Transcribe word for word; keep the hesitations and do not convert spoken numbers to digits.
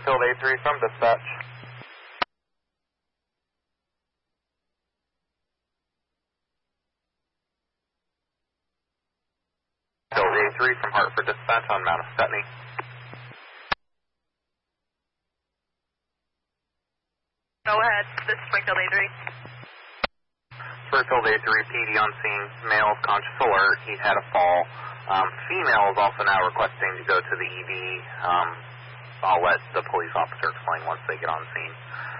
Springfield A three from dispatch. Springfield A three from Hartford dispatch on Mount Scottney. Go ahead, this is Springfield A three. Springfield A three, P D on scene, male conscious alert, he had a fall. Um, female is also now requesting to go to the E D. Um, I'll let the police officer explain once they get on scene.